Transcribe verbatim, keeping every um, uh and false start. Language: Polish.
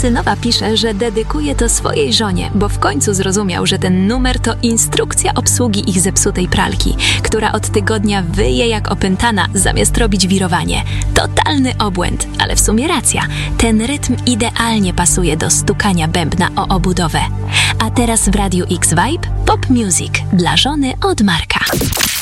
Synowa pisze, że dedykuje to swojej żonie, bo w końcu zrozumiał, że ten numer to instrukcja obsługi ich zepsutej pralki, która od tygodnia wyje jak opętana, zamiast robić wirowanie. Totalny obłęd, ale w sumie racja. Ten rytm idealnie pasuje do stukania bębna o obudowę. A teraz w Radiu X Vibe Pop Music dla żony od Marka.